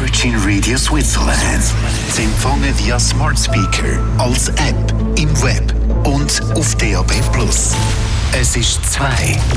Virgin Radio Switzerland. Zu empfangen via Smart Speaker, als App, im Web und auf DAB+. Es ist 2